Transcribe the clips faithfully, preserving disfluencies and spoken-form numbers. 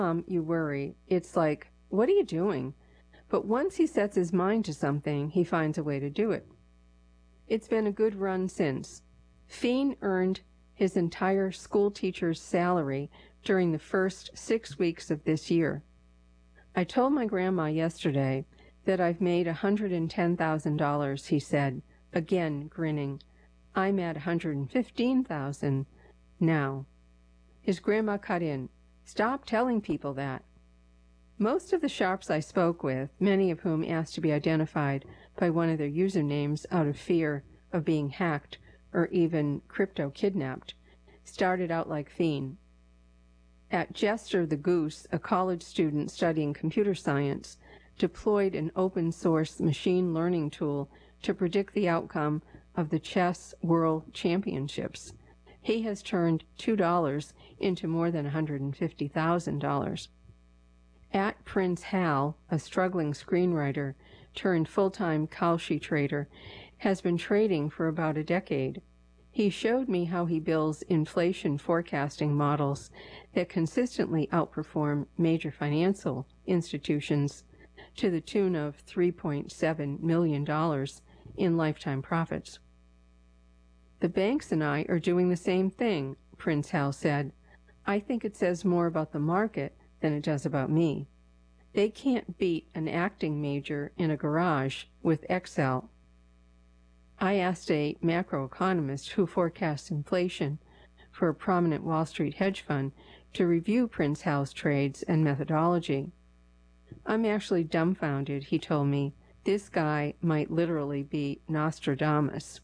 Um, you worry. It's like, what are you doing? But once he sets his mind to something, he finds a way to do it. It's been a good run since. Feen earned his entire school teacher's salary during the first six weeks of this year. I told my grandma yesterday that I've made one hundred ten thousand dollars, he said, again grinning. I'm at one hundred fifteen thousand dollars now. His grandma cut in. Stop telling people that. Most of the sharps I spoke with, many of whom asked to be identified by one of their usernames out of fear of being hacked or even crypto-kidnapped, started out like Feen. At Jester the Goose, a college student studying computer science deployed an open-source machine learning tool to predict the outcome of the Chess World Championships. He has turned two dollars into more than one hundred fifty thousand dollars. At Prince Hal, a struggling screenwriter turned full-time Kalshi trader, has been trading for about a decade. He showed me how he builds inflation forecasting models that consistently outperform major financial institutions to the tune of three point seven million dollars in lifetime profits. The banks and I are doing the same thing, Prince Hal said. I think it says more about the market than it does about me. They can't beat an acting major in a garage with Excel. I asked a macroeconomist who forecasts inflation for a prominent Wall Street hedge fund to review Prince Hal's trades and methodology. I'm actually dumbfounded, he told me. This guy might literally be Nostradamus.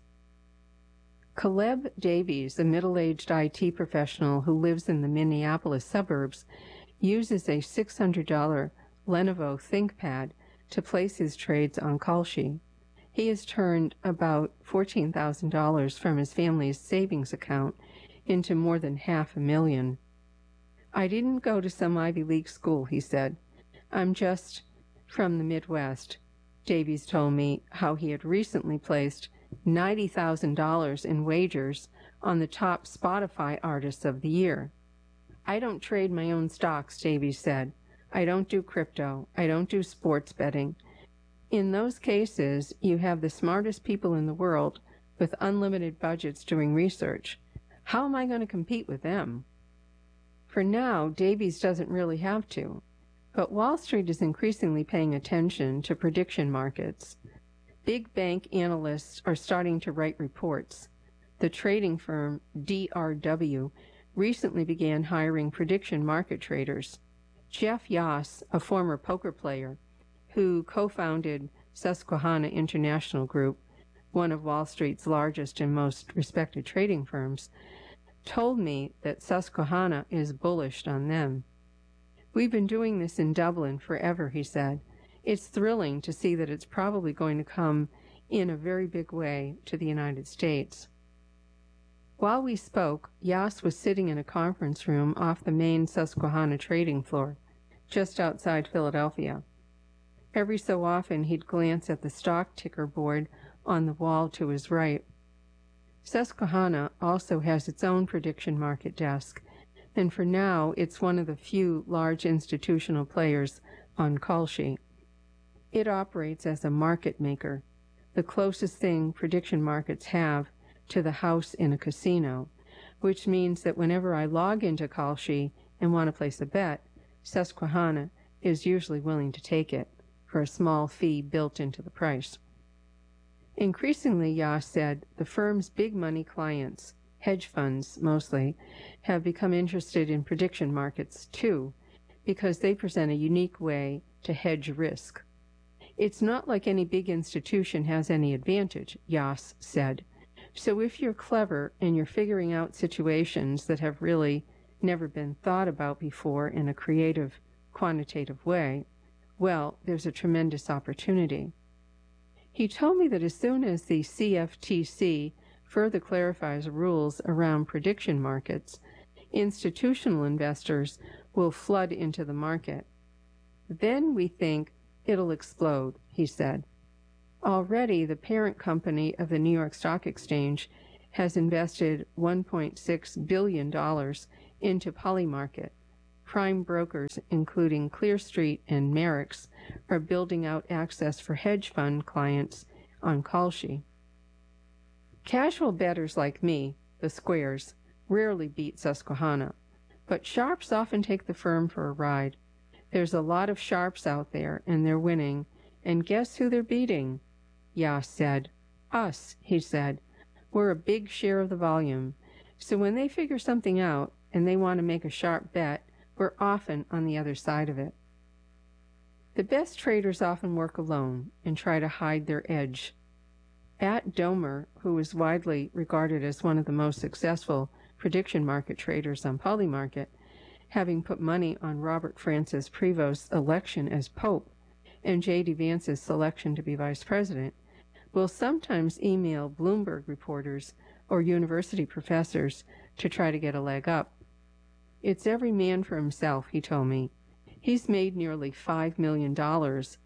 Caleb Davies, a middle-aged I T professional who lives in the Minneapolis suburbs, uses a six hundred dollar Lenovo ThinkPad to place his trades on Kalshi. He has turned about fourteen thousand dollars from his family's savings account into more than half a million. I didn't go to some Ivy League school, he said. I'm just from the Midwest. Davies told me how he had recently placed ninety thousand dollars in wagers on the top Spotify artists of the year. I don't trade my own stocks, Davies said. I don't do crypto. I don't do sports betting. In those cases, you have the smartest people in the world with unlimited budgets doing research. How am I going to compete with them? For now, Davies doesn't really have to, but Wall Street is increasingly paying attention to prediction markets. Big bank analysts are starting to write reports. The trading firm D R W recently began hiring prediction market traders. Jeff Yass, a former poker player who co-founded Susquehanna International Group, one of Wall Street's largest and most respected trading firms, told me that Susquehanna is bullish on them. We've been doing this in Dublin forever, he said. It's thrilling to see that it's probably going to come in a very big way to the United States. While we spoke, Yass was sitting in a conference room off the main Susquehanna trading floor, just outside Philadelphia. Every so often he'd glance at the stock ticker board on the wall to his right. Susquehanna also has its own prediction market desk, and for now it's one of the few large institutional players on Kalshi. It operates as a market maker, the closest thing prediction markets have to the house in a casino, which means that whenever I log into Kalshi and want to place a bet, Susquehanna is usually willing to take it for a small fee built into the price. Increasingly, Yass said, the firm's big money clients, hedge funds mostly, have become interested in prediction markets too, because they present a unique way to hedge risk. It's not like any big institution has any advantage, Yass said. So if you're clever and you're figuring out situations that have really never been thought about before in a creative, quantitative way, well, there's a tremendous opportunity. He told me that as soon as the C F T C further clarifies rules around prediction markets, institutional investors will flood into the market. Then we think it'll explode, he said. Already, the parent company of the New York Stock Exchange has invested one point six billion dollars into Polymarket, Prime brokers, including Clear Street and Merrick's, are building out access for hedge fund clients on Kalshi. Casual bettors like me, the squares, rarely beat Susquehanna, but sharps often take the firm for a ride. There's a lot of sharps out there, and they're winning, and guess who they're beating? Yas said. Us, he said. We're a big share of the volume, so when they figure something out and they want to make a sharp bet, we're often on the other side of it. The best traders often work alone and try to hide their edge. At Domer, who is widely regarded as one of the most successful prediction market traders on Polymarket, having put money on Robert Francis Prevost's election as Pope and J D Vance's selection to be Vice President, will sometimes email Bloomberg reporters or university professors to try to get a leg up. It's every man for himself, he told me. He's made nearly five million dollars.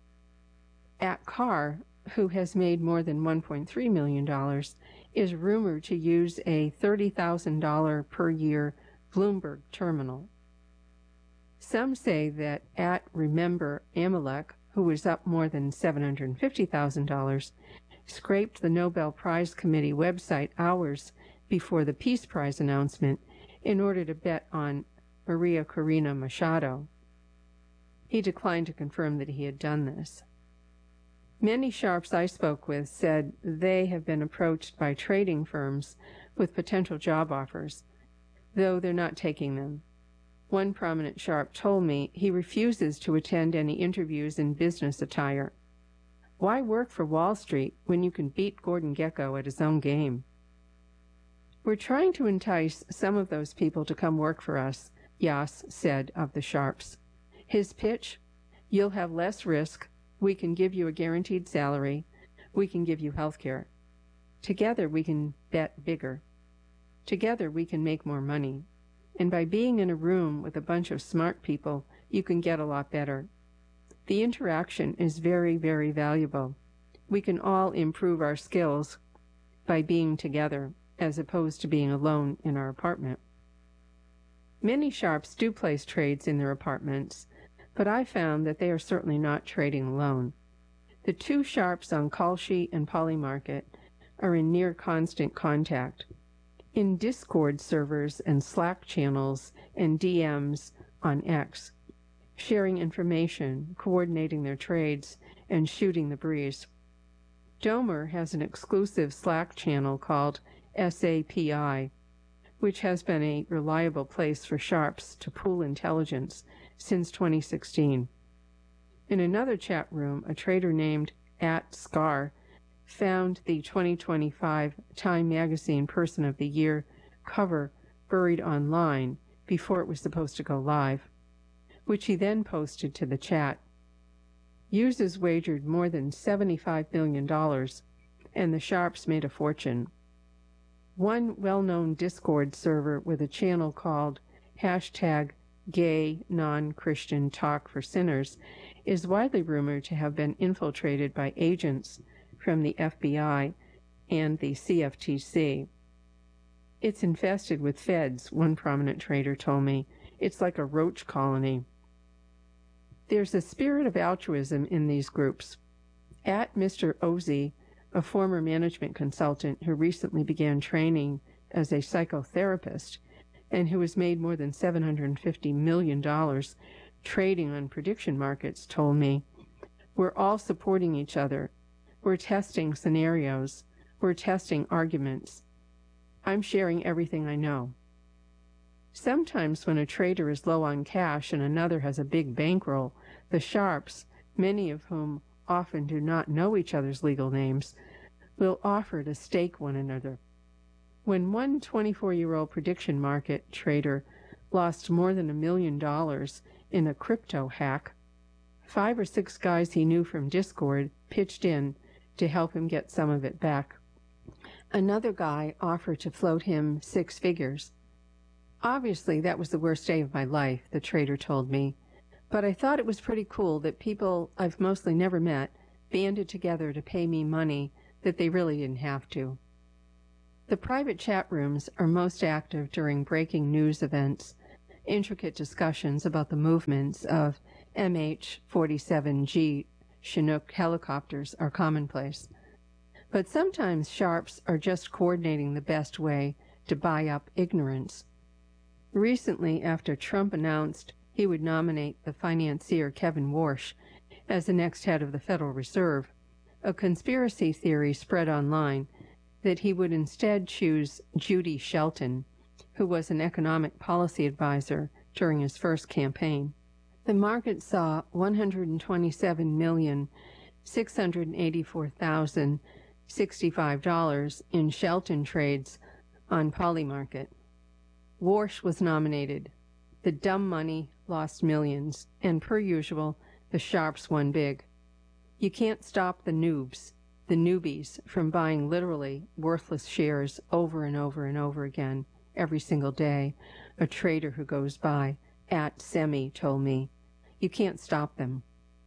At Carr, who has made more than one point three million dollars, is rumored to use a thirty thousand dollars per year Bloomberg terminal. Some say that at Remember Amalek, who is up more than seven hundred fifty thousand dollars, scraped the Nobel Prize Committee website hours before the Peace Prize announcement in order to bet on Maria Corina Machado. He declined to confirm that he had done this. Many sharps I spoke with said they have been approached by trading firms with potential job offers, though they're not taking them. One prominent sharp told me he refuses to attend any interviews in business attire. Why work for Wall Street when you can beat Gordon Gekko at his own game? We're trying to entice some of those people to come work for us, Yas said of the sharps. His pitch? You'll have less risk. We can give you a guaranteed salary. We can give you health care. Together we can bet bigger. Together we can make more money. And by being in a room with a bunch of smart people, you can get a lot better. The interaction is very, very valuable. We can all improve our skills by being together, as opposed to being alone in our apartment. Many sharps do place trades in their apartments, but I found that they are certainly not trading alone. The two sharps on Kalshi and Polymarket are in near constant contact. In Discord servers and Slack channels and D Ms on X, sharing information, coordinating their trades, and shooting the breeze. Domer has an exclusive Slack channel called S A P I, which has been a reliable place for sharps to pool intelligence since twenty sixteen. In another chat room, a trader named at Scar found the twenty twenty-five Time Magazine Person of the Year cover buried online before it was supposed to go live, which he then posted to the chat. Users wagered more than seventy-five million dollars, and the sharps made a fortune. One well-known Discord server with a channel called hashtag Gay Non-Christian Talk for Sinners is widely rumored to have been infiltrated by agents from the F B I and the C F T C. It's infested with feds, one prominent trader told me. It's like a roach colony. There's a spirit of altruism in these groups. At Mister Ozzy, a former management consultant who recently began training as a psychotherapist and who has made more than seven hundred fifty million dollars trading on prediction markets, told me, we're all supporting each other. We're testing scenarios. We're testing arguments. I'm sharing everything I know. Sometimes when a trader is low on cash and another has a big bankroll, the sharps, many of whom often do not know each other's legal names, will offer to stake one another. When one twenty-four-year-old prediction market trader lost more than a million dollars in a crypto hack, five or six guys he knew from Discord pitched in to help him get some of it back. Another guy offered to float him six figures. Obviously, that was the worst day of my life, the trader told me, but I thought it was pretty cool that people I've mostly never met banded together to pay me money that they really didn't have to. The private chat rooms are most active during breaking news events, Intricate discussions about the movements of M H forty-seven G Chinook helicopters are commonplace. But sometimes sharps are just coordinating the best way to buy up ignorance. Recently, after Trump announced he would nominate the financier Kevin Warsh as the next head of the Federal Reserve, a conspiracy theory spread online that he would instead choose Judy Shelton, who was an economic policy advisor during his first campaign. The market saw one hundred twenty-seven million six hundred eighty-four thousand sixty-five dollars in Shelton trades on Polymarket. Warsh was nominated. The dumb money lost millions, and per usual, the sharps won big. You can't stop the noobs, the newbies, from buying literally worthless shares over and over and over again every single day, a trader who goes by, at Semi, told me. You can't stop them.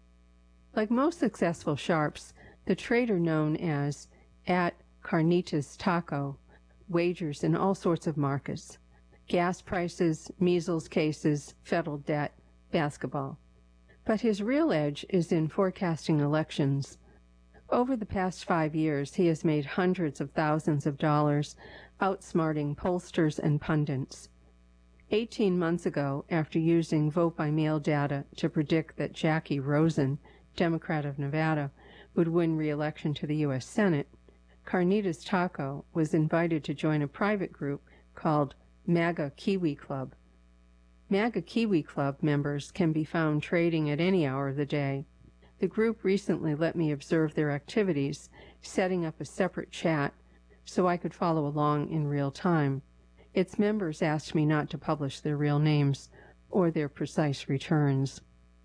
Like most successful sharps, the trader known as at Carnitas Taco wagers in all sorts of markets: gas prices, measles cases, federal debt, basketball. But his real edge is in forecasting elections. Over the past five years, he has made hundreds of thousands of dollars outsmarting pollsters and pundits. Eighteen months ago, after using vote-by-mail data to predict that Jackie Rosen, Democrat of Nevada, would win re-election to the U S Senate, Carnitas Taco was invited to join a private group called MAGA Kiwi Club. MAGA Kiwi Club members can be found trading at any hour of the day. The group recently let me observe their activities, setting up a separate chat so I could follow along in real time. Its members asked me not to publish their real names or their precise returns.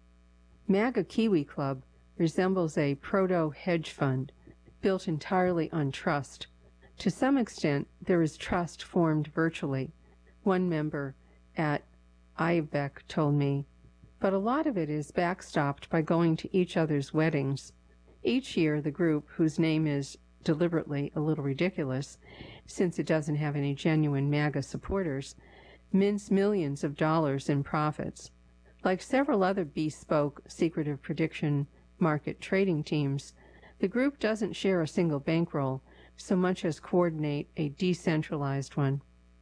MAGA Kiwi Club resembles a proto-hedge fund built entirely on trust. To some extent, there is trust formed virtually, one member at Ivebeck told me, but a lot of it is backstopped by going to each other's weddings. Each year, the group, whose name is deliberately a little ridiculous, since it doesn't have any genuine MAGA supporters, mints millions of dollars in profits. Like several other bespoke secretive prediction market trading teams, the group doesn't share a single bankroll, so much as coordinate a decentralized one.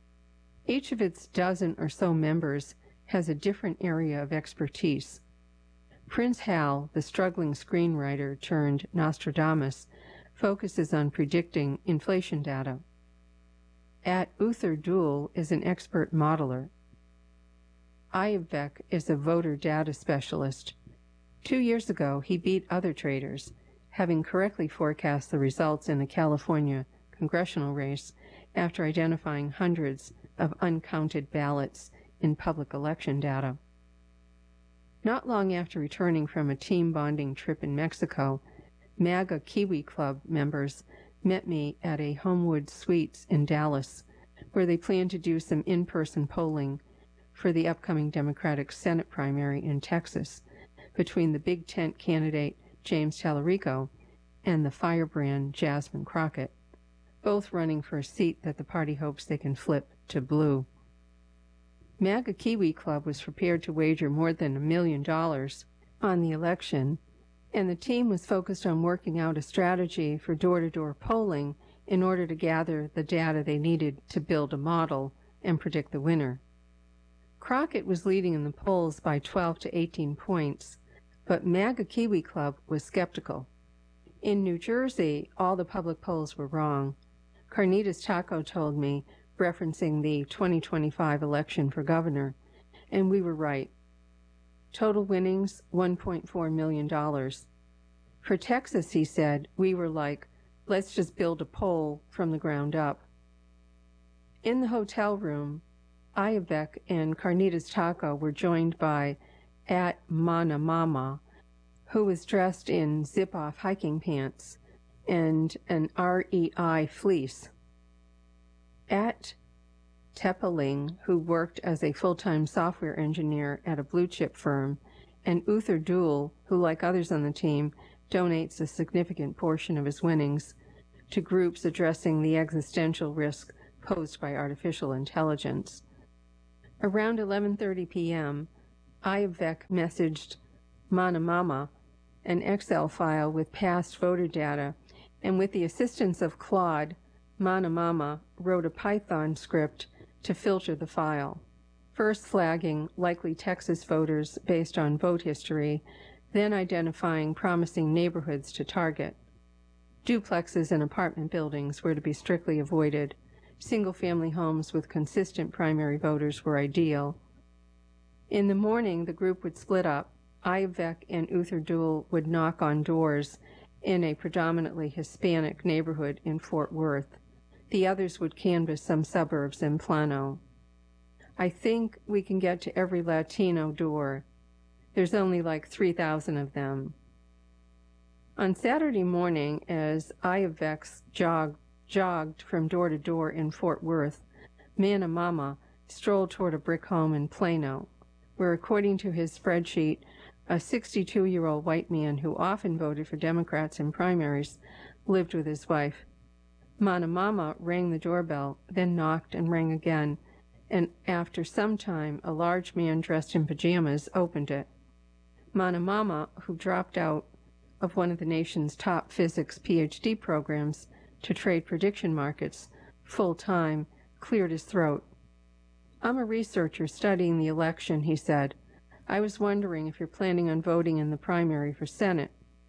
Each of its dozen or so members has a different area of expertise. Prince Hal, the struggling screenwriter turned Nostradamus, focuses on predicting inflation data. At Uther Duel is an expert modeler. Ivebeck is a voter data specialist. Two years ago, he beat other traders, having correctly forecast the results in the California congressional race after identifying hundreds of uncounted ballots in public election data. Not long after returning from a team bonding trip in Mexico, MAGA Kiwi Club members met me at a Homewood Suites in Dallas, where they plan to do some in-person polling for the upcoming Democratic Senate primary in Texas between the big tent candidate James Tallarico and the firebrand Jasmine Crockett, both running for a seat that the party hopes they can flip to blue. MAGA Kiwi Club was prepared to wager more than a million dollars on the election, and the team was focused on working out a strategy for door-to-door polling in order to gather the data they needed to build a model and predict the winner. Crockett was leading in the polls by twelve to eighteen points, but MAGA Kiwi Club was skeptical. In New Jersey, all the public polls were wrong. Carnitas Taco told me, referencing the twenty twenty-five election for governor, and we were right. Total winnings, one point four million dollars. For Texas, he said, we were like, let's just build a poll from the ground up. In the hotel room, Ivebeck and Carnitas Taco were joined by at Mana Mama, who was dressed in zip-off hiking pants and an R E I fleece. At Teppeling, who worked as a full-time software engineer at a blue-chip firm, and Uther Duel, who, like others on the team, donates a significant portion of his winnings to groups addressing the existential risk posed by artificial intelligence. Around eleven thirty p.m., Ayavek messaged Manamama an Excel file with past voter data, and with the assistance of Claude, Manamama wrote a Python script to filter the file, first flagging likely Texas voters based on vote history, then identifying promising neighborhoods to target. Duplexes and apartment buildings were to be strictly avoided. Single-family homes with consistent primary voters were ideal. In the morning, the group would split up. Ayavek and Uther Dul would knock on doors in a predominantly Hispanic neighborhood in Fort Worth. The others would canvass some suburbs in Plano. I think we can get to every Latino door. There's only like three thousand of them. On Saturday morning, as Ayavek jog, jogged from door to door in Fort Worth, Manamama strolled toward a brick home in Plano, where, according to his spreadsheet, a sixty-two-year-old white man who often voted for Democrats in primaries lived with his wife. Manamama rang the doorbell, then knocked and rang again, and after some time a large man dressed in pajamas opened it. Manamama, who dropped out of one of the nation's top physics P H D programs to trade prediction markets full-time, cleared his throat. "I'm a researcher studying the election," he said. "I was wondering if you're planning on voting in the primary for Senate."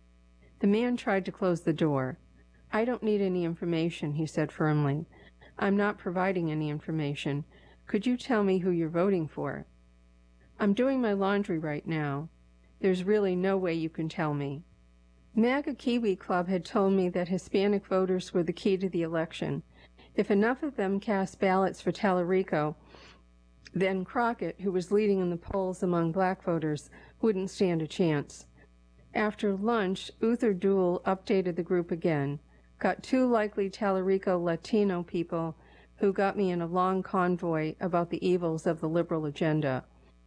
The man tried to close the door. "I don't need any information," he said firmly. "I'm not providing any information. Could you tell me who you're voting for?" "I'm doing my laundry right now. There's really no way you can tell me." MAGA Kiwi Club had told me that Hispanic voters were the key to the election. If enough of them cast ballots for Tallarico, then Crockett, who was leading in the polls among black voters, wouldn't stand a chance. After lunch, Uther Dul updated the group again. "Got two likely Tallarico Latino people who got me in a long convoy about the evils of the liberal agenda."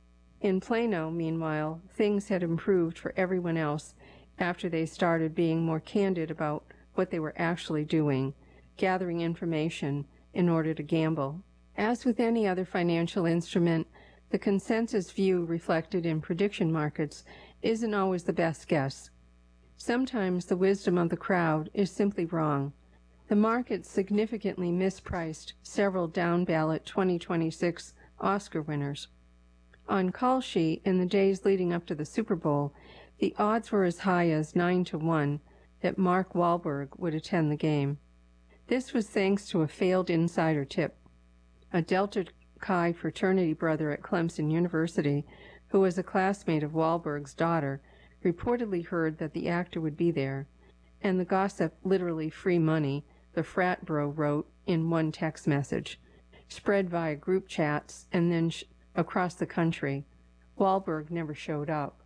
In Plano, meanwhile, things had improved for everyone else after they started being more candid about what they were actually doing, gathering information in order to gamble. As with any other financial instrument, the consensus view reflected in prediction markets isn't always the best guess. Sometimes the wisdom of the crowd is simply wrong. The market significantly mispriced several down-ballot twenty twenty-six Oscar winners. On Kalshi, in the days leading up to the Super Bowl, the odds were as high as nine to one that Mark Wahlberg would attend the game. This was thanks to a failed insider tip. A Delta Chi fraternity brother at Clemson University, who was a classmate of Wahlberg's daughter, reportedly heard that the actor would be there, and the gossip, literally free money, the frat bro wrote in one text message, spread via group chats and then sh- across the country. Wahlberg never showed up.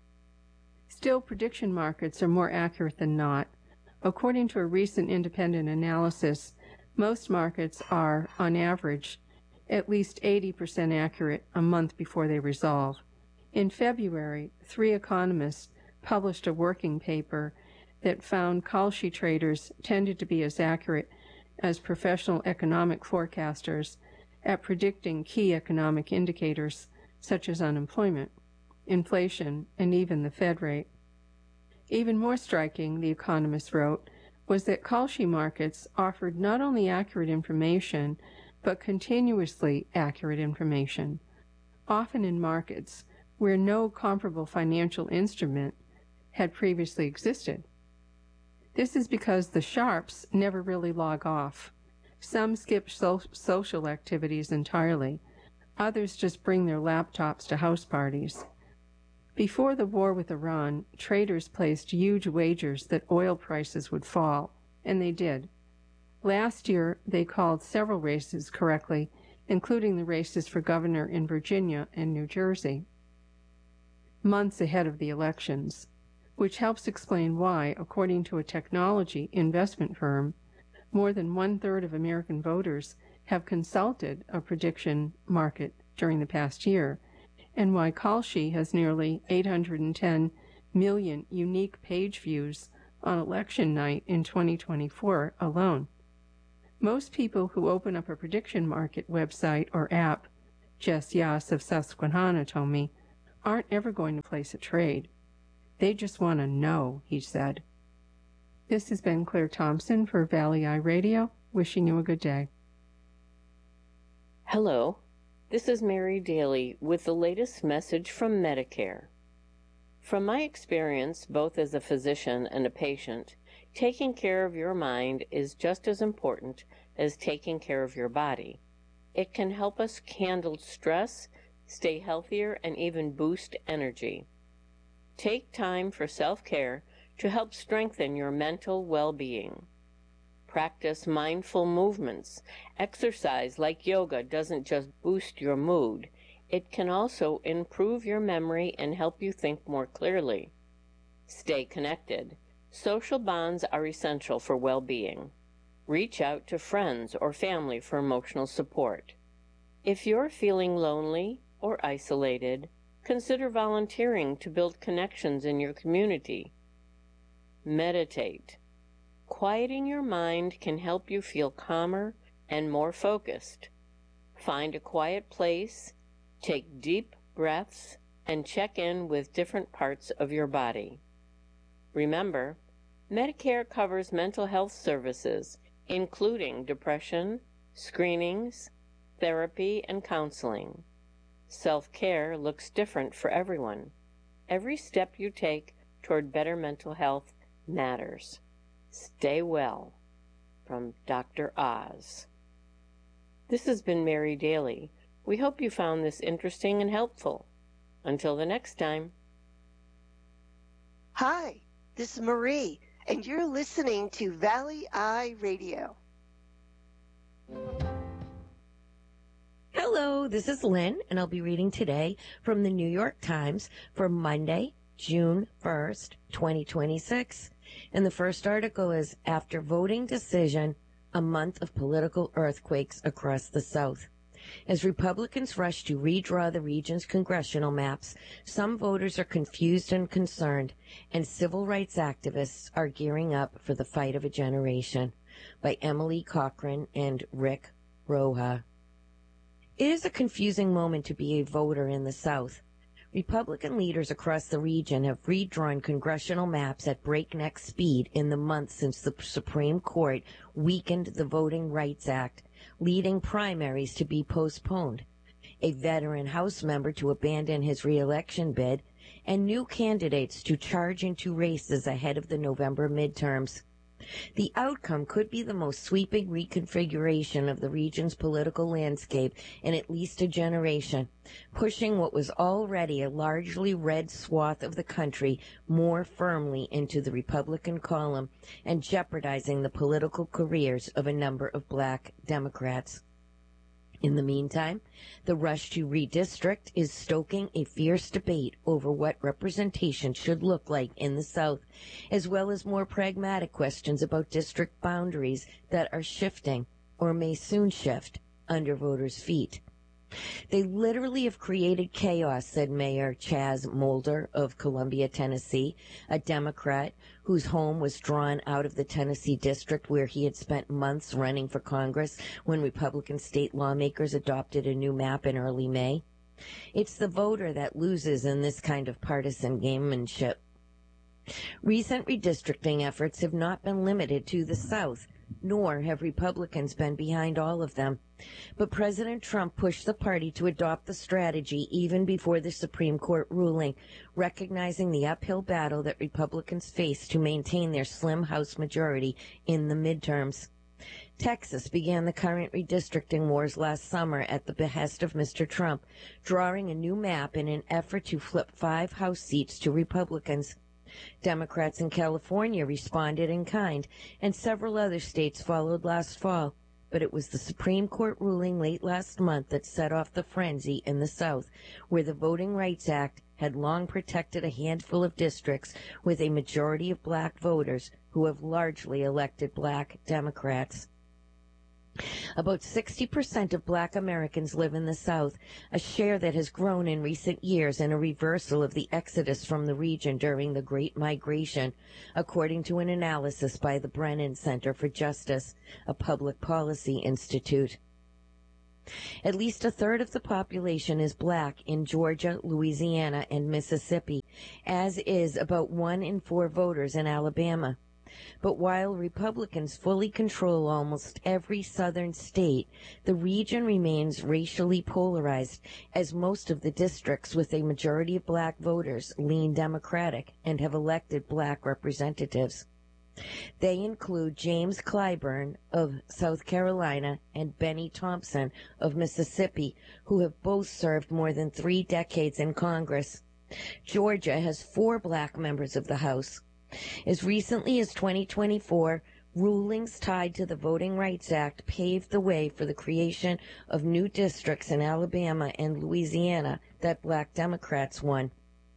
Still, prediction markets are more accurate than not. According to a recent independent analysis, most markets are, on average, at least eighty percent accurate a month before they resolve. In February, three economists published a working paper that found Kalshi traders tended to be as accurate as professional economic forecasters at predicting key economic indicators such as unemployment, inflation, and even the Fed rate. Even more striking, the economists wrote, was that Kalshi markets offered not only accurate information, but continuously accurate information, often in markets where no comparable financial instrument had previously existed. This is because the sharps never really log off. Some skip so- social activities entirely. Others just bring their laptops to house parties. Before the war with Iran, traders placed huge wagers that oil prices would fall, and they did. Last year, they called several races correctly, including the races for governor in Virginia and New Jersey, months ahead of the elections, which helps explain why, according to a technology investment firm, more than one-third of American voters have consulted a prediction market during the past year, and why Kalshi has nearly eight hundred ten million unique page views on election night in twenty twenty-four alone. Most people who open up a prediction market website or app Jess Yass of Susquehanna told me, aren't ever going to place a trade. They just want to know, he said. This has been Claire Thompson for Valley Eye Radio, wishing you a good day. Hello, this is Mary Daly with the latest message from Medicare. From my experience, both as a physician and a patient, taking care of your mind is just as important as taking care of your body. It can help us handle stress, stay healthier, and even boost energy. Take time for self-care to help strengthen your mental well-being. Practice mindful movements. Exercise like yoga doesn't just boost your mood. It can also improve your memory and help you think more clearly. Stay connected. Social bonds are essential for well-being. Reach out to friends or family for emotional support. If you're feeling lonely or isolated, consider volunteering to build connections in your community. Meditate. Quieting your mind can help you feel calmer and more focused. Find a quiet place, take deep breaths, and check in with different parts of your body. Remember, Medicare covers mental health services, including depression, screenings, therapy, and counseling. Self-care looks different for everyone. Every step you take toward better mental health matters. Stay well. From Doctor Oz. This has been Mary Daly. We hope you found this interesting and helpful. Until the next time. Hi, this is Marie, and you're listening to Valley Eye Radio. Hello, this is Lynn, and I'll be reading today from the New York Times for Monday, June first, twenty twenty-six. And the first article is, After Voting Decision, a Month of Political Earthquakes Across the South. As Republicans rush to redraw the region's congressional maps, some voters are confused and concerned, and civil rights activists are gearing up for the fight of a generation. By Emily Cochran and Rick Roja. It is a confusing moment to be a voter in the South. Republican leaders across the region have redrawn congressional maps at breakneck speed in the months since the Supreme Court weakened the Voting Rights Act, leading primaries to be postponed, a veteran House member to abandon his re-election bid, and new candidates to charge into races ahead of the November midterms. The outcome could be the most sweeping reconfiguration of the region's political landscape in at least a generation, pushing what was already a largely red swath of the country more firmly into the Republican column and jeopardizing the political careers of a number of black Democrats. In the meantime, the rush to redistrict is stoking a fierce debate over what representation should look like in the South, as well as more pragmatic questions about district boundaries that are shifting, or may soon shift, under voters' feet. They literally have created chaos, said Mayor Chaz Mulder of Columbia, Tennessee, a Democrat whose home was drawn out of the Tennessee district where he had spent months running for Congress when Republican state lawmakers adopted a new map in early May. It's the voter that loses in this kind of partisan gamemanship. Recent redistricting efforts have not been limited to the South, nor have Republicans been behind all of them. But President Trump pushed the party to adopt the strategy even before the Supreme Court ruling, recognizing the uphill battle that Republicans face to maintain their slim House majority in the midterms. Texas began the current redistricting wars last summer at the behest of Mister Trump, drawing a new map in an effort to flip five House seats to Republicans. Democrats in California responded in kind, and several other states followed last fall. But it was the Supreme Court ruling late last month that set off the frenzy in the South, where the Voting Rights Act had long protected a handful of districts with a majority of black voters who have largely elected black Democrats. About sixty percent of black Americans live in the South, a share that has grown in recent years and a reversal of the exodus from the region during the Great Migration, according to an analysis by the Brennan Center for Justice, a public policy institute. At least a third of the population is black in Georgia, Louisiana, and Mississippi, as is about one in four voters in Alabama. But while Republicans fully control almost every southern state, the region remains racially polarized, as most of the districts with a majority of black voters lean Democratic and have elected black representatives. They include James Clyburn of South Carolina and Benny Thompson of Mississippi, who have both served more than three decades in Congress. Georgia has four black members of the House. As recently as twenty twenty-four, rulings tied to the Voting Rights Act paved the way for the creation of new districts in Alabama and Louisiana that black Democrats won.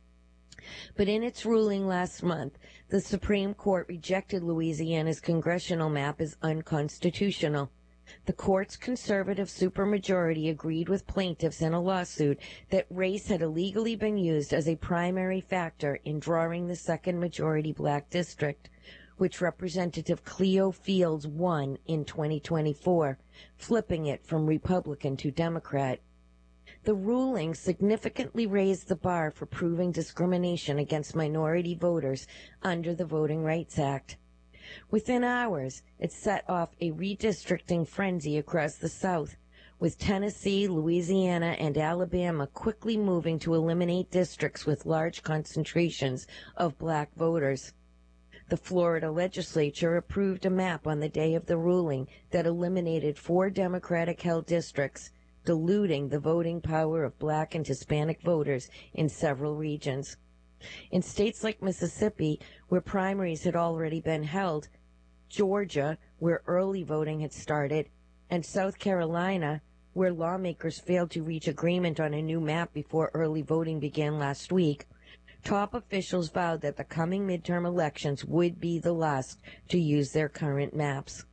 But in its ruling last month, the Supreme Court rejected Louisiana's congressional map as unconstitutional. The court's conservative supermajority agreed with plaintiffs in a lawsuit that race had illegally been used as a primary factor in drawing the second majority black district, which Representative Cleo Fields won in twenty twenty-four, flipping it from Republican to Democrat. The ruling significantly raised the bar for proving discrimination against minority voters under the Voting Rights Act. Within hours, it set off a redistricting frenzy across the South, with Tennessee, Louisiana, and Alabama quickly moving to eliminate districts with large concentrations of black voters. The Florida legislature approved a map on the day of the ruling that eliminated four Democratic-held districts, diluting the voting power of black and Hispanic voters in several regions. In states like Mississippi, where primaries had already been held, Georgia, where early voting had started, and South Carolina, where lawmakers failed to reach agreement on a new map before early voting began last week, top officials vowed that the coming midterm elections would be the last to use their current maps.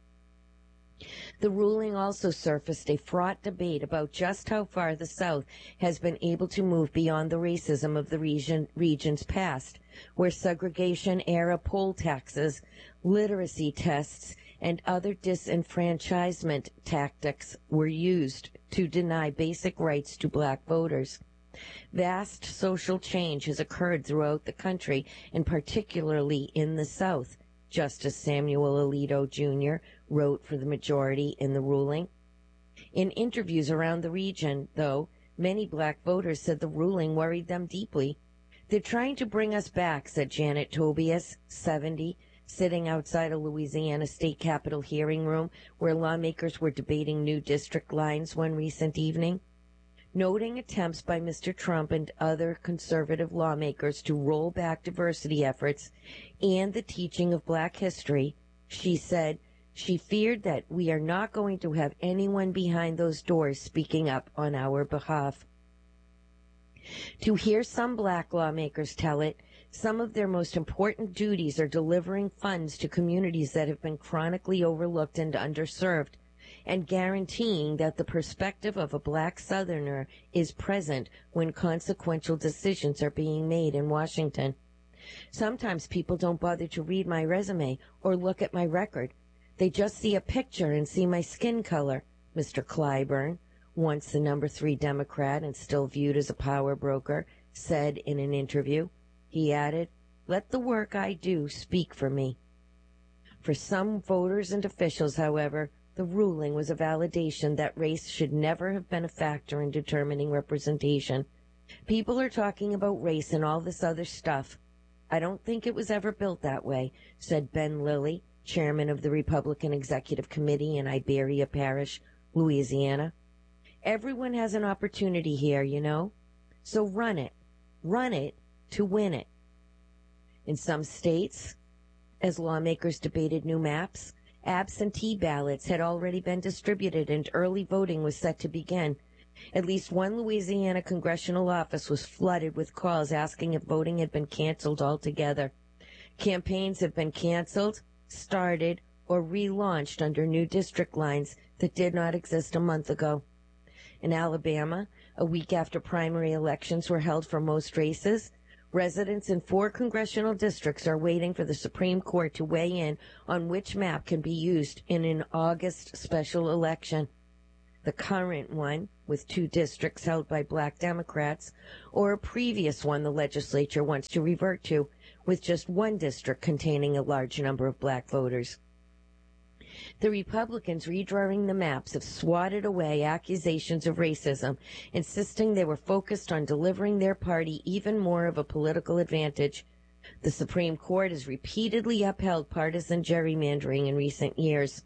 The ruling also surfaced a fraught debate about just how far the South has been able to move beyond the racism of the region, region's past, where segregation-era poll taxes, literacy tests, and other disenfranchisement tactics were used to deny basic rights to black voters. Vast social change has occurred throughout the country, and particularly in the South, Justice Samuel Alito Junior wrote for the majority in the ruling. In interviews around the region, though, many black voters said the ruling worried them deeply. "They're trying to bring us back," said Janet Tobias, seventy, sitting outside a Louisiana state capitol hearing room where lawmakers were debating new district lines one recent evening. Noting attempts by Mister Trump and other conservative lawmakers to roll back diversity efforts and the teaching of black history, she said she feared that we are not going to have anyone behind those doors speaking up on our behalf. To hear some black lawmakers tell it, some of their most important duties are delivering funds to communities that have been chronically overlooked and underserved, and guaranteeing that the perspective of a black Southerner is present when consequential decisions are being made in Washington. Sometimes people don't bother to read my resume or look at my record. They just see a picture and see my skin color, Mister Clyburn, once the number three Democrat and still viewed as a power broker, said in an interview. He added, "Let the work I do speak for me." For some voters and officials, however, the ruling was a validation that race should never have been a factor in determining representation. People are talking about race and all this other stuff. I don't think it was ever built that way, said Ben Lilly, chairman of the Republican Executive Committee in Iberia Parish, Louisiana. Everyone has an opportunity here, you know. So run it. Run it to win it. In some states, as lawmakers debated new maps, absentee ballots had already been distributed and early voting was set to begin. At least one Louisiana congressional office was flooded with calls asking if voting had been canceled altogether. Campaigns have been canceled, started, or relaunched under new district lines that did not exist a month ago. In Alabama, a week after primary elections were held for most races, residents in four congressional districts are waiting for the Supreme Court to weigh in on which map can be used in an August special election. the current one with two districts held by black Democrats, or a previous one the legislature wants to revert to with just one district containing a large number of black voters. The Republicans redrawing the maps have swatted away accusations of racism, insisting they were focused on delivering their party even more of a political advantage. The Supreme Court has repeatedly upheld partisan gerrymandering in recent years.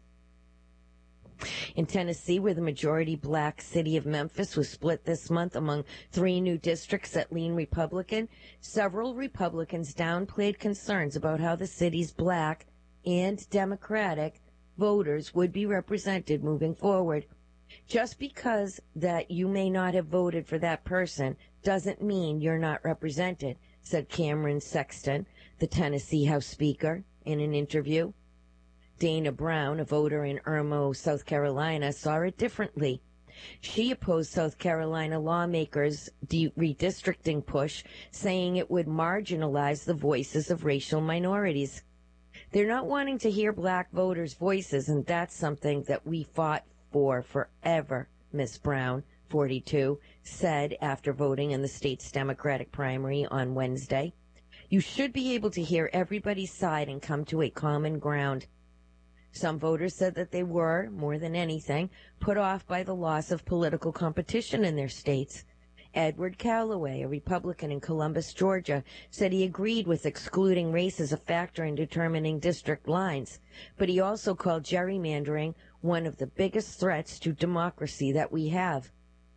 In Tennessee, where the majority black city of Memphis was split this month among three new districts that lean Republican, several Republicans downplayed concerns about how the city's black and Democratic voters would be represented moving forward. Just because that you may not have voted for that person doesn't mean you're not represented, said Cameron Sexton, the Tennessee House Speaker, in an interview. Dana Brown, a voter in Irmo, South Carolina, saw it differently. She opposed South Carolina lawmakers' de- redistricting push, saying it would marginalize the voices of racial minorities. They're not wanting to hear black voters' voices, and that's something that we fought for forever, Miss Brown, forty-two, said after voting in the state's Democratic primary on Wednesday. You should be able to hear everybody's side and come to a common ground. Some voters said that they were, more than anything, put off by the loss of political competition in their states. Edward Callaway, a Republican in Columbus, Georgia, said he agreed with excluding race as a factor in determining district lines, but he also called gerrymandering one of the biggest threats to democracy that we have.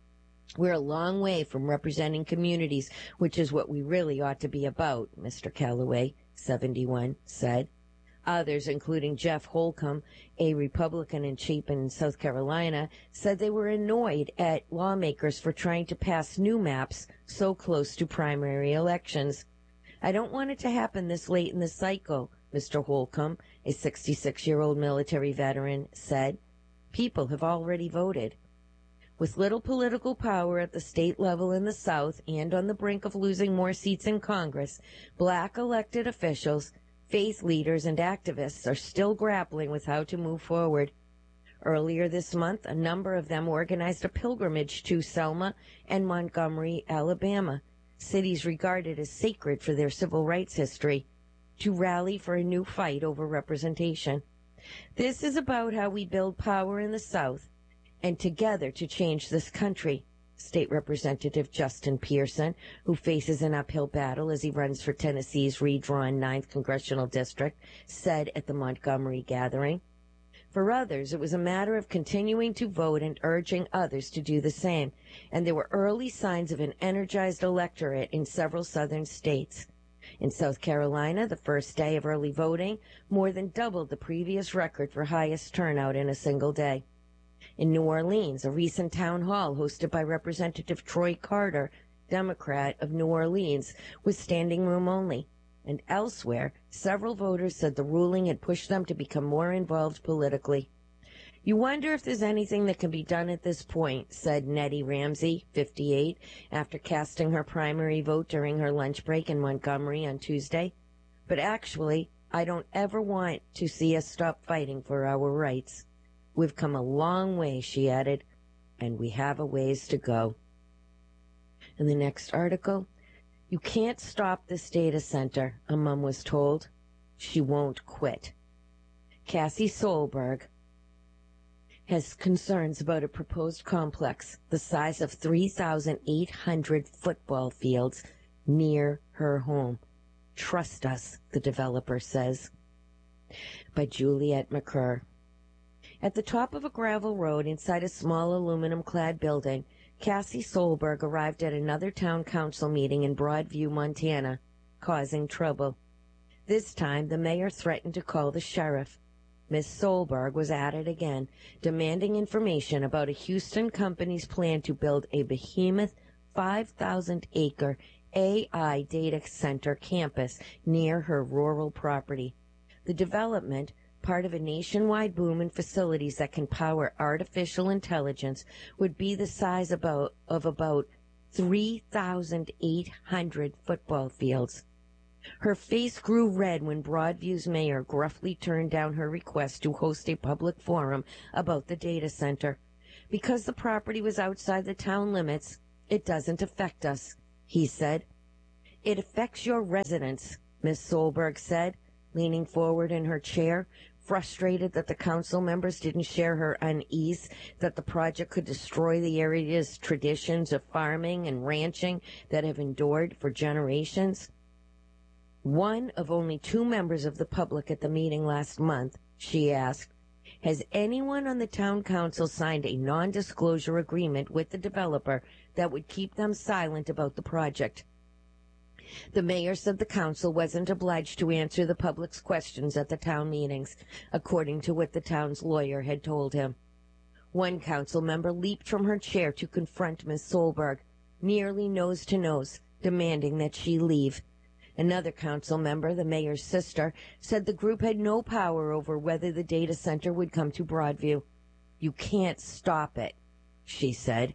We're a long way from representing communities, which is what we really ought to be about, Mister Callaway, seventy-one, said. Others, including Jeff Holcomb, a Republican in Chapin, South Carolina, said they were annoyed at lawmakers for trying to pass new maps so close to primary elections. I don't want it to happen this late in the cycle, Mister Holcomb, a sixty-six-year-old military veteran, said. People have already voted. With little political power at the state level in the South and on the brink of losing more seats in Congress, black elected officials, faith leaders, and activists are still grappling with how to move forward. Earlier this month, a number of them organized a pilgrimage to Selma and Montgomery, Alabama, cities regarded as sacred for their civil rights history, to rally for a new fight over representation. This is about how we build power in the South and together to change this country, State Representative Justin Pearson, who faces an uphill battle as he runs for Tennessee's redrawn ninth Congressional District, said at the Montgomery gathering. For others, it was a matter of continuing to vote and urging others to do the same, and there were early signs of an energized electorate in several southern states. In South Carolina, the first day of early voting more than doubled the previous record for highest turnout in a single day. In New Orleans, a recent town hall hosted by Representative Troy Carter, Democrat of New Orleans, was standing room only. And elsewhere, several voters said the ruling had pushed them to become more involved politically. You wonder if there's anything that can be done at this point, said Nettie Ramsey, fifty-eight, after casting her primary vote during her lunch break in Montgomery on Tuesday. But actually, I don't ever want to see us stop fighting for our rights. We've come a long way, she added, and we have a ways to go. In the next article, you can't stop this data center, a mom was told. She won't quit. Cassie Solberg has concerns about a proposed complex the size of three thousand eight hundred football fields near her home. Trust us, the developer says. By Juliet McCurr. At the top of a gravel road inside a small aluminum-clad building, Cassie Solberg arrived at another town council meeting in Broadview, Montana, causing trouble. This time, the mayor threatened to call the sheriff. Miss Solberg was at it again, demanding information about a Houston company's plan to build a behemoth five thousand acre A I data center campus near her rural property. The development, part of a nationwide boom in facilities that can power artificial intelligence, would be the size about, of about three thousand eight hundred football fields. Her face grew red when Broadview's mayor gruffly turned down her request to host a public forum about the data center. Because the property was outside the town limits, it doesn't affect us, he said. It affects your residents, Miss Solberg said, leaning forward in her chair, frustrated that the council members didn't share her unease that the project could destroy the area's traditions of farming and ranching that have endured for generations. One of only two members of the public at the meeting last month, she asked, has anyone on the town council signed a non-disclosure agreement with the developer that would keep them silent about the project? The mayor said the council wasn't obliged to answer the public's questions at the town meetings, according to what the town's lawyer had told him. One council member leaped from her chair to confront Miss Solberg, nearly nose to nose, demanding that she leave. Another council member, the mayor's sister, said the group had no power over whether the data center would come to Broadview. You can't stop it, she said.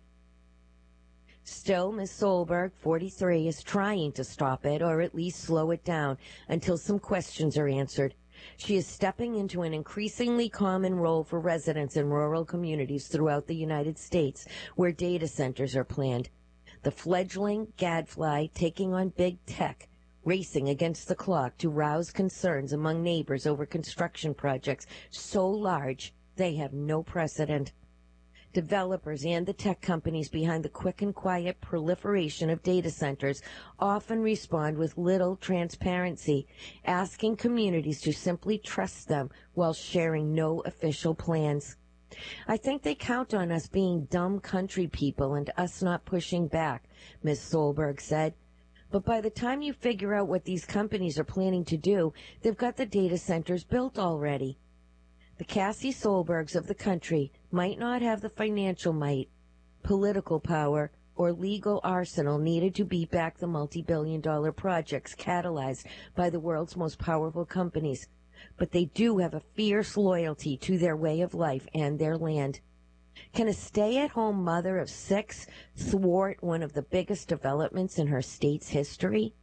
Still, Miss Solberg, forty-three, is trying to stop it, or at least slow it down, until some questions are answered. She is stepping into an increasingly common role for residents in rural communities throughout the United States where data centers are planned. The fledgling gadfly taking on big tech, racing against the clock to rouse concerns among neighbors over construction projects so large they have no precedent. Developers and the tech companies behind the quick and quiet proliferation of data centers often respond with little transparency, asking communities to simply trust them while sharing no official plans. I think they count on us being dumb country people and us not pushing back, Miss Solberg said. But by the time you figure out what these companies are planning to do, they've got the data centers built already. The Cassie Solbergs of the country might not have the financial might, political power, or legal arsenal needed to beat back the multi-billion dollar projects catalyzed by the world's most powerful companies, but they do have a fierce loyalty to their way of life and their land. Can a stay-at-home mother of six thwart one of the biggest developments in her state's history?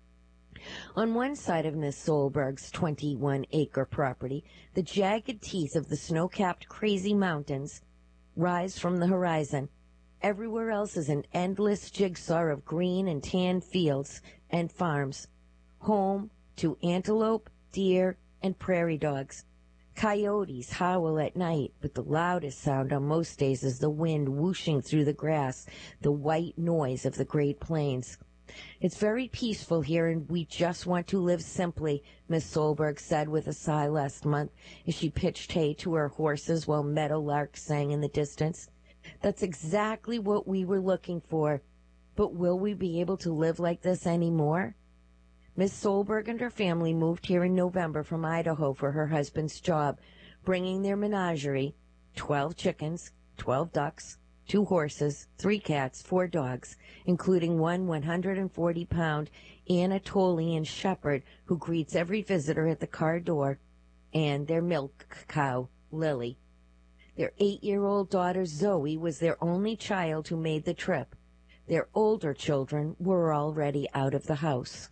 On one side of Miss Solberg's twenty-one acre property, the jagged teeth of the snow-capped Crazy Mountains rise from the horizon. Everywhere else is an endless jigsaw of green and tan fields and farms, home to antelope, deer, and prairie dogs. Coyotes howl at night, but the loudest sound on most days is the wind whooshing through the grass, the white noise of the Great Plains. It's very peaceful here, and we just want to live simply, Miss Solberg said with a sigh last month as she pitched hay to her horses while meadowlarks sang in the distance. That's exactly what we were looking for. But will we be able to live like this anymore? Miss Solberg and her family moved here in November from Idaho for her husband's job, bringing their menagerie, twelve chickens, twelve ducks, two horses, three cats, four dogs, including one one hundred forty pound Anatolian shepherd who greets every visitor at the car door, and their milk cow, Lily. Their eight-year-old daughter, Zoe, was their only child who made the trip. Their older children were already out of the house.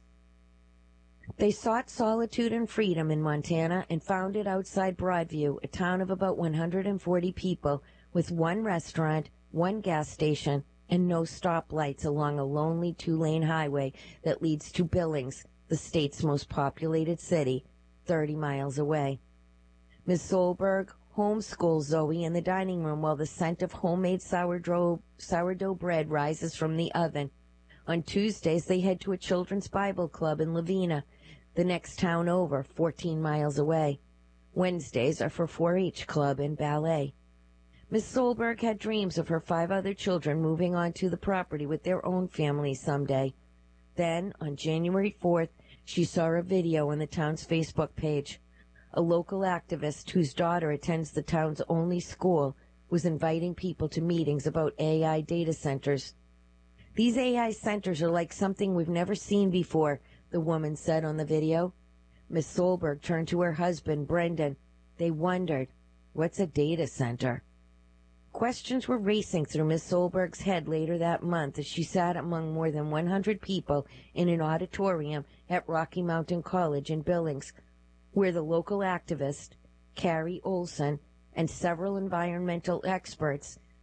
They sought solitude and freedom in Montana and found it outside Broadview, a town of about one hundred forty people, with one restaurant, one gas station, and no stoplights along a lonely two-lane highway that leads to Billings, the state's most populated city, thirty miles away. Miss Solberg homeschools Zoe in the dining room while the scent of homemade sourdough, sourdough bread rises from the oven. On Tuesdays, they head to a children's Bible club in Lavina, the next town over, fourteen miles away. Wednesdays are for four H club and ballet. Miss Solberg had dreams of her five other children moving onto the property with their own families someday. Then, on January fourth, she saw a video on the town's Facebook page. A local activist whose daughter attends the town's only school was inviting people to meetings about A I data centers. These A I centers are like something we've never seen before, the woman said on the video. Miss Solberg turned to her husband, Brendan. They wondered, what's a data center? Questions were racing through Miss Solberg's head later that month as she sat among more than one hundred people in an auditorium at Rocky Mountain College in Billings, where the local activist, Carrie Olson, and several environmental experts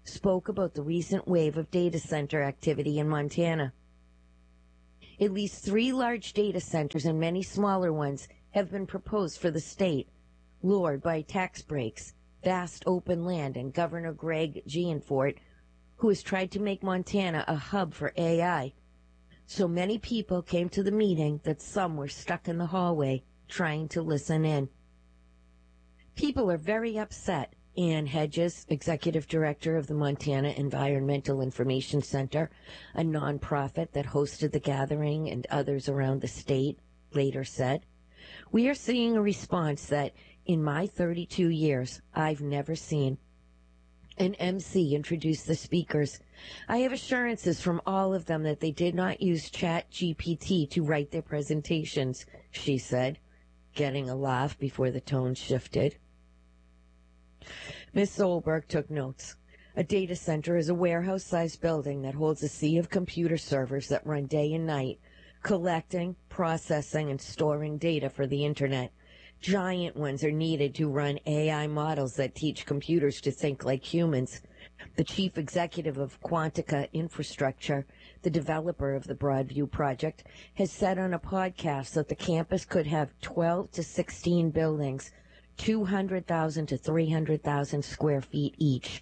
spoke about the recent wave of data center activity in Montana. At least three large data centers and many smaller ones have been proposed for the state, lured by tax breaks, vast open land, and Governor Greg Gianforte, who has tried to make Montana a hub for A I. So many people came to the meeting that some were stuck in the hallway trying to listen in. People are very upset. Ann Hedges, executive director of the Montana Environmental Information Center, a nonprofit that hosted the gathering, and others around the state, later said, "We are seeing a response that, in my thirty-two years, I've never seen." An M C introduced the speakers. "I have assurances from all of them that they did not use Chat G P T to write their presentations," she said, getting a laugh before the tone shifted. Miz Solberg took notes. A data center is a warehouse-sized building that holds a sea of computer servers that run day and night, collecting, processing, and storing data for the Internet. Giant ones are needed to run A I models that teach computers to think like humans. The chief executive of Quantica Infrastructure, the developer of the Broadview project, has said on a podcast that the campus could have twelve to sixteen buildings, two hundred thousand to three hundred thousand square feet each.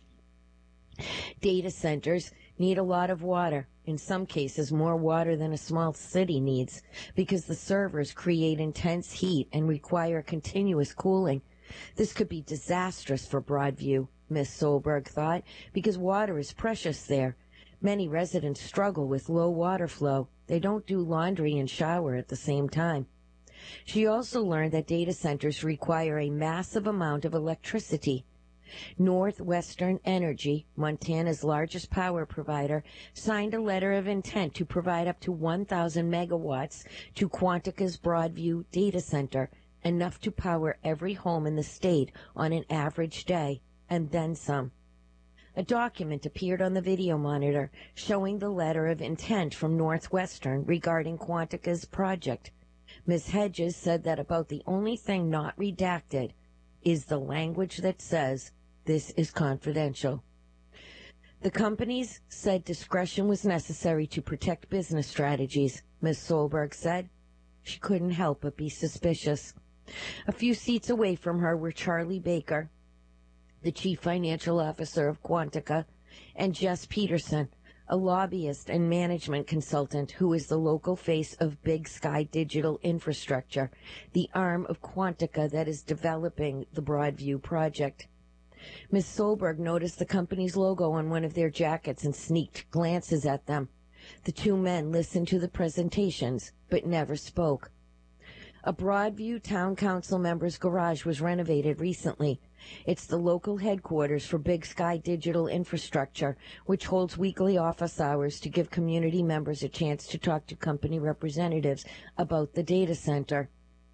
Data centers need a lot of water, in some cases more water than a small city needs, because the servers create intense heat and require continuous cooling. This could be disastrous for Broadview, Miz Solberg thought, because water is precious there. Many residents struggle with low water flow. They don't do laundry and shower at the same time. She also learned that data centers require a massive amount of electricity. Northwestern Energy, Montana's largest power provider, signed a letter of intent to provide up to one thousand megawatts to Quantica's Broadview data center, enough to power every home in the state on an average day, and then some. A document appeared on the video monitor showing the letter of intent from Northwestern regarding Quantica's project. Miz Hedges said that about the only thing not redacted is the language that says this is confidential. The companies said discretion was necessary to protect business strategies, Miz Solberg said. She couldn't help but be suspicious. A few seats away from her were Charlie Baker, the chief financial officer of Quantica, and Jess Peterson, a lobbyist and management consultant who is the local face of Big Sky Digital Infrastructure, the arm of Quantica that is developing the Broadview project. Miz Solberg noticed the company's logo on one of their jackets and sneaked glances at them. The two men listened to the presentations, but never spoke. A Broadview Town Council member's garage was renovated recently. It's the local headquarters for Big Sky Digital Infrastructure, which holds weekly office hours to give community members a chance to talk to company representatives about the data center.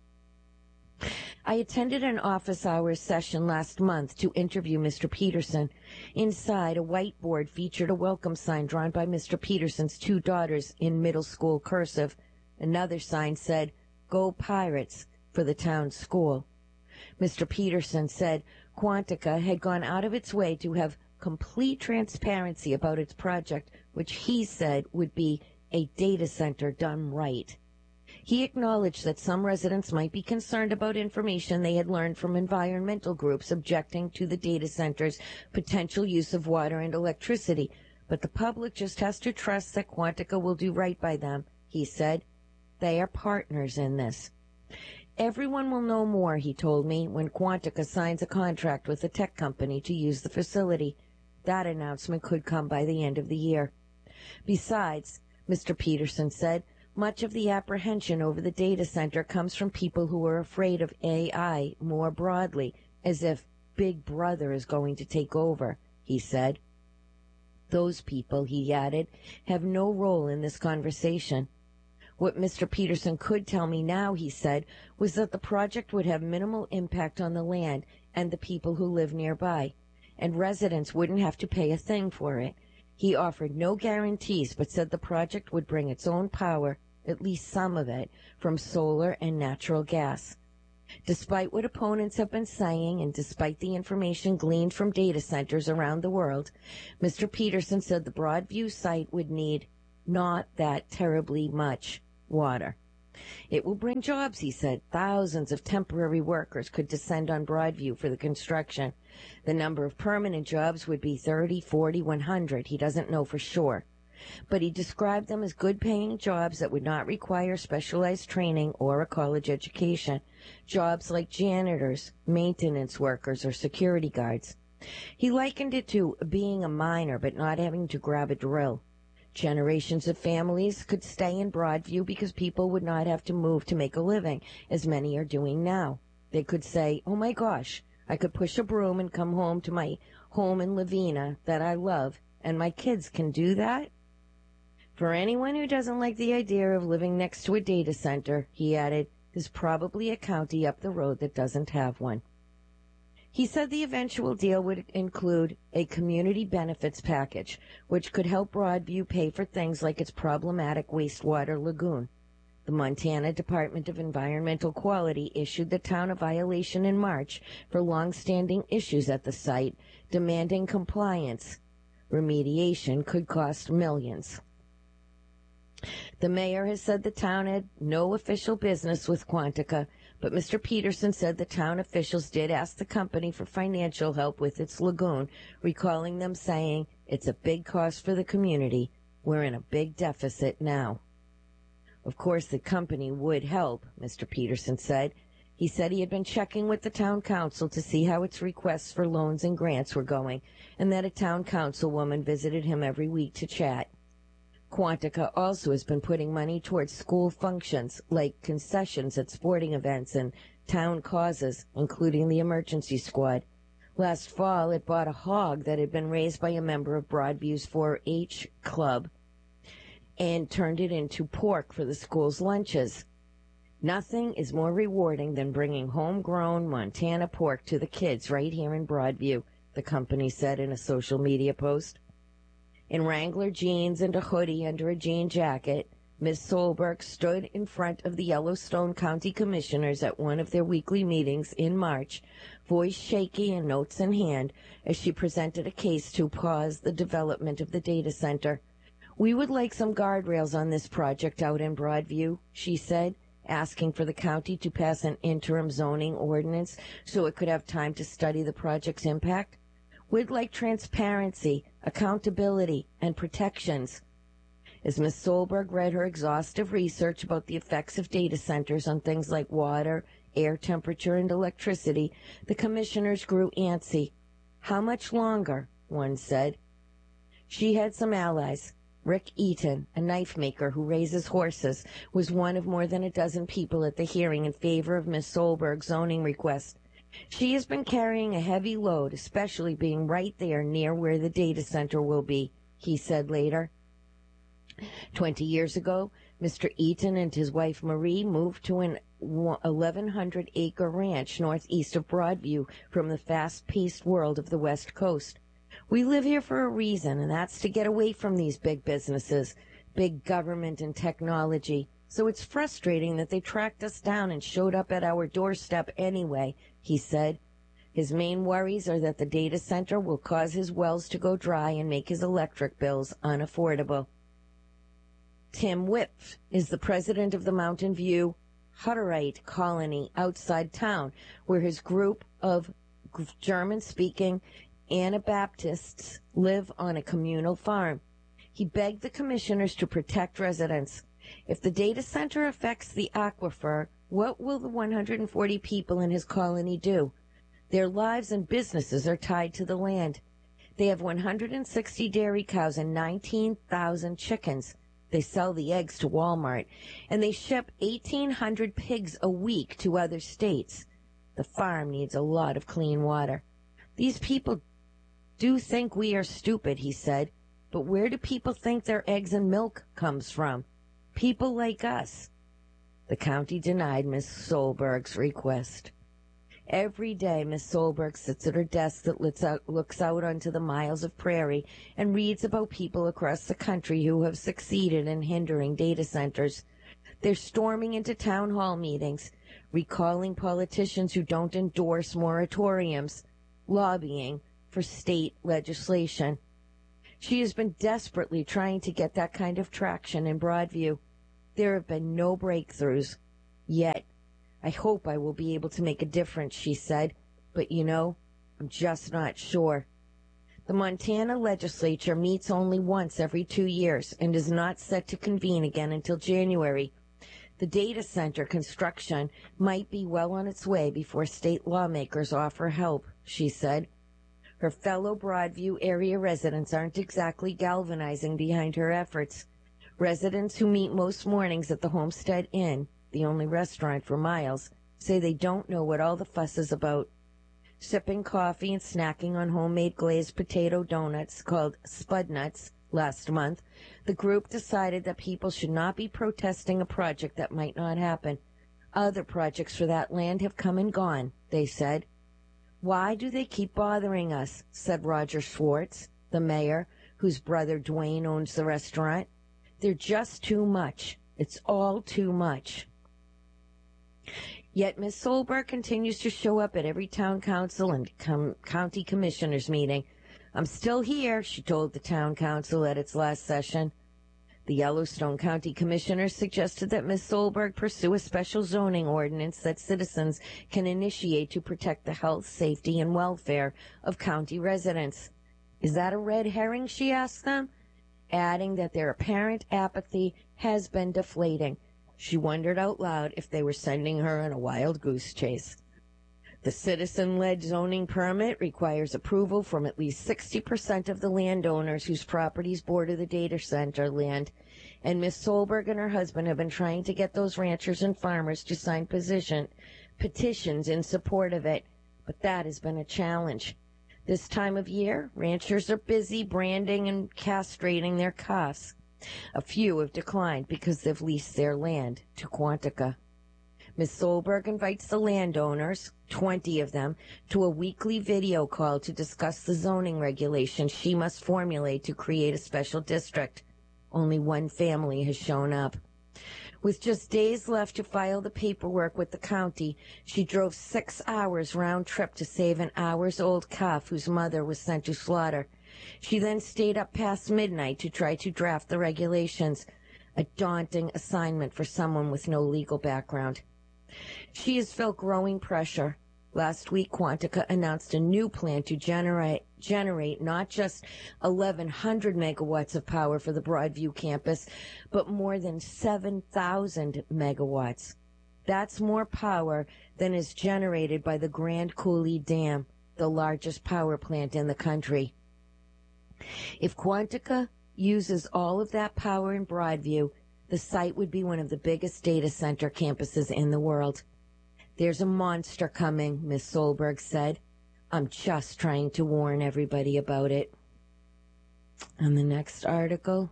I attended an office hours session last month to interview Mister Peterson. Inside, a whiteboard featured a welcome sign drawn by Mister Peterson's two daughters in middle school cursive. Another sign said, "Go Pirates," for the town school. Mister Peterson said Quantica had gone out of its way to have complete transparency about its project, which he said would be a data center done right. He acknowledged that some residents might be concerned about information they had learned from environmental groups objecting to the data center's potential use of water and electricity, but the public just has to trust that Quantica will do right by them, he said. They are partners in this. Everyone will know more, he told me, when Quantica signs a contract with a tech company to use the facility. That announcement could come by the end of the year. Besides, Mister Peterson said, much of the apprehension over the data center comes from people who are afraid of A I more broadly, as if Big Brother is going to take over, he said. Those people, he added, have no role in this conversation. What Mister Peterson could tell me now, he said, was that the project would have minimal impact on the land and the people who live nearby, and residents wouldn't have to pay a thing for it. He offered no guarantees, but said the project would bring its own power, at least some of it, from solar and natural gas. Despite what opponents have been saying and despite the information gleaned from data centers around the world, Mister Peterson said the Broadview site would need not that terribly much water. It will bring jobs, he said. Thousands of temporary workers could descend on Broadview for the construction. The number of permanent jobs would be thirty, forty, one hundred. He doesn't know for sure. But he described them as good-paying jobs that would not require specialized training or a college education. Jobs like janitors, maintenance workers, or security guards. He likened it to being a miner but not having to grab a drill. Generations of families could stay in Broadview because people would not have to move to make a living, as many are doing now. They could say, oh my gosh, I could push a broom and come home to my home in Lavina that I love, and my kids can do that? For anyone who doesn't like the idea of living next to a data center, he added, there's probably a county up the road that doesn't have one. He said the eventual deal would include a community benefits package, which could help Broadview pay for things like its problematic wastewater lagoon. The Montana Department of Environmental Quality issued the town a violation in March for long-standing issues at the site, demanding compliance. Remediation could cost millions. The mayor has said the town had no official business with Quantica, but Mister Peterson said the town officials did ask the company for financial help with its lagoon, recalling them saying, it's a big cost for the community. We're in a big deficit now. Of course, the company would help, Mister Peterson said. He said he had been checking with the town council to see how its requests for loans and grants were going, and that a town councilwoman visited him every week to chat. Quantica also has been putting money towards school functions, like concessions at sporting events and town causes, including the emergency squad. Last fall, it bought a hog that had been raised by a member of Broadview's four H club and turned it into pork for the school's lunches. Nothing is more rewarding than bringing homegrown Montana pork to the kids right here in Broadview, the company said in a social media post. In Wrangler jeans and a hoodie under a jean jacket, Miz Solberg stood in front of the Yellowstone County Commissioners at one of their weekly meetings in March, voice shaky and notes in hand, as she presented a case to pause the development of the data center. We would like some guardrails on this project out in Broadview, she said, asking for the county to pass an interim zoning ordinance so it could have time to study the project's impact. We'd like transparency, accountability, and protections. As Miz Solberg read her exhaustive research about the effects of data centers on things like water, air temperature, and electricity, the commissioners grew antsy. How much longer? One said. She had some allies. Rick Eaton, a knife maker who raises horses, was one of more than a dozen people at the hearing in favor of Miz Solberg's zoning request. She has been carrying a heavy load, especially being right there near where the data center will be, he said later. Twenty years ago, Mister Eaton and his wife Marie moved to an eleven hundred acre ranch northeast of Broadview from the fast-paced world of the West Coast. We live here for a reason, and that's to get away from these big businesses, big government and technology. So it's frustrating that they tracked us down and showed up at our doorstep anyway, he said. His main worries are that the data center will cause his wells to go dry and make his electric bills unaffordable. Tim Wipf is the president of the Mountain View Hutterite colony outside town, where his group of German-speaking Anabaptists live on a communal farm. He begged the commissioners to protect residents. If the data center affects the aquifer, what will the one hundred forty people in his colony do? Their lives and businesses are tied to the land. They have one hundred sixty dairy cows and nineteen thousand chickens. They sell the eggs to Walmart, and they ship eighteen hundred pigs a week to other states. The farm needs a lot of clean water. These people do think we are stupid, he said, but where do people think their eggs and milk comes from? People like us. The county denied Miss Solberg's request. Every day, Miss Solberg sits at her desk that looks out, looks out onto the miles of prairie and reads about people across the country who have succeeded in hindering data centers. They're storming into town hall meetings, recalling politicians who don't endorse moratoriums, lobbying for state legislation. She has been desperately trying to get that kind of traction in Broadview. There have been no breakthroughs yet. I hope I will be able to make a difference, she said, but you know, I'm just not sure. The Montana legislature meets only once every two years and is not set to convene again until January. The data center construction might be well on its way before state lawmakers offer help, she said. Her fellow Broadview area residents aren't exactly galvanizing behind her efforts. Residents who meet most mornings at the Homestead Inn, the only restaurant for miles, say they don't know what all the fuss is about. Sipping coffee and snacking on homemade glazed potato donuts called Spud Nuts last month, the group decided that people should not be protesting a project that might not happen. Other projects for that land have come and gone, they said. Why do they keep bothering us? Said Roger Schwartz, the mayor, whose brother Dwayne owns the restaurant. They're just too much. It's all too much. Yet Miss Solberg continues to show up at every town council and com- county commissioners meeting. I'm still here, she told the town council at its last session. The Yellowstone County Commissioners suggested that Miss Solberg pursue a special zoning ordinance that citizens can initiate to protect the health, safety, and welfare of county residents. Is that a red herring, she asked them, adding that their apparent apathy has been deflating. She wondered out loud if they were sending her on a wild goose chase. The citizen-led zoning permit requires approval from at least sixty percent of the landowners whose properties border the data center land, and Miss Solberg and her husband have been trying to get those ranchers and farmers to sign position, petitions in support of it, but that has been a challenge. This time of year, ranchers are busy branding and castrating their calves. A few have declined because they've leased their land to Quantica. Miss Solberg invites the landowners, twenty of them, to a weekly video call to discuss the zoning regulations she must formulate to create a special district. Only one family has shown up. With just days left to file the paperwork with the county, she drove six hours round trip to save an hours-old calf whose mother was sent to slaughter. She then stayed up past midnight to try to draft the regulations, a daunting assignment for someone with no legal background. She has felt growing pressure. Last week, Quantica announced a new plan to generate generate not just eleven hundred megawatts of power for the Broadview campus, but more than seven thousand megawatts. That's more power than is generated by the Grand Coulee Dam, the largest power plant in the country. If Quantica uses all of that power in Broadview, the site would be one of the biggest data center campuses in the world. There's a monster coming, Miss Solberg said. I'm just trying to warn everybody about it. And the next article.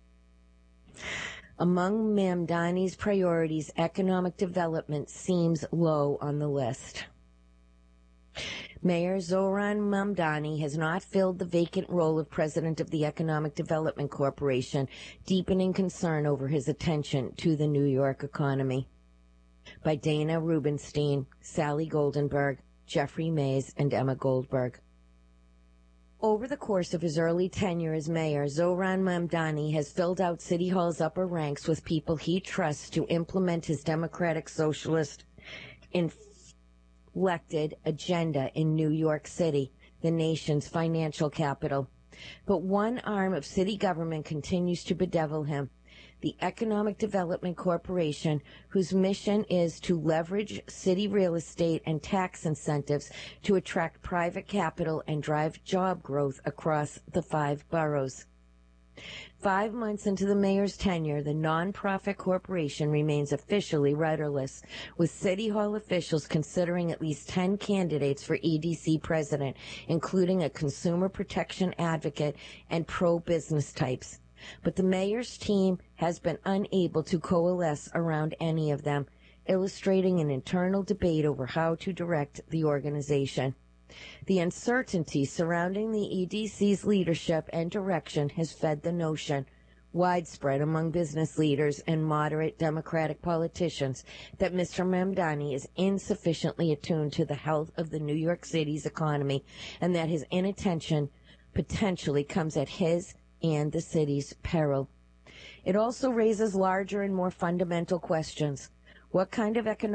Among Mamdani's priorities, economic development seems low on the list. Mayor Zohran Mamdani has not filled the vacant role of president of the Economic Development Corporation, deepening concern over his attention to the New York economy. By Dana Rubenstein, Sally Goldenberg, Jeffrey Mays, and Emma Goldberg. Over the course of his early tenure as mayor, Zohran Mamdani has filled out City Hall's upper ranks with people he trusts to implement his democratic socialist inflected agenda in New York City, the nation's financial capital. But one arm of city government continues to bedevil him. The Economic Development Corporation, whose mission is to leverage city real estate and tax incentives to attract private capital and drive job growth across the five boroughs. Five months into the mayor's tenure, the nonprofit corporation remains officially rudderless, with City Hall officials considering at least ten candidates for E D C president, including a consumer protection advocate and pro-business types. But the mayor's team has been unable to coalesce around any of them, illustrating an internal debate over how to direct the organization. The uncertainty surrounding the E D C's leadership and direction has fed the notion, widespread among business leaders and moderate Democratic politicians that Mister Mamdani is insufficiently attuned to the health of the New York City's economy and that his inattention potentially comes at his and the city's peril. It also raises larger and more fundamental questions. What kind of economic